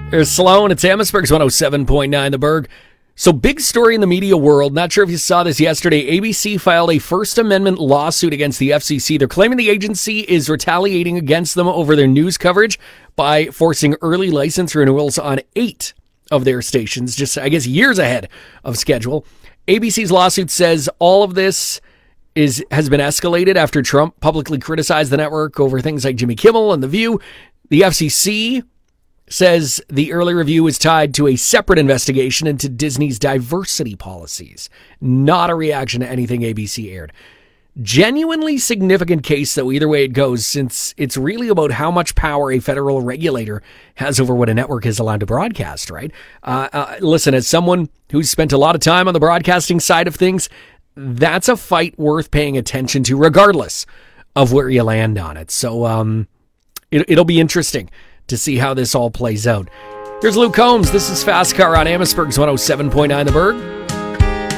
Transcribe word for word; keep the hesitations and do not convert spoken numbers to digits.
There's Sloan. It's Amherstburg's one oh seven point nine The Berg. So big story in the media world. Not sure if you saw this yesterday. A B C filed a First Amendment lawsuit against the F C C. They're claiming the agency is retaliating against them over their news coverage by forcing early license renewals on eight of their stations, just, I guess, years ahead of schedule. A B C's lawsuit says all of this is has been escalated after Trump publicly criticized the network over things like Jimmy Kimmel and The View. The F C C says the early review is tied to a separate investigation into Disney's diversity policies, not a reaction to anything A B C aired. Genuinely significant case, though, either way it goes, since it's really about how much power a federal regulator has over what a network is allowed to broadcast, right? Uh, uh, listen, as someone who's spent a lot of time on the broadcasting side of things, that's a fight worth paying attention to, regardless of where you land on it. So um, it, it'll be interesting to see how this all plays out. Here's Luke Combs. This is Fast Car on Amherstburg's one oh seven point nine The Berg.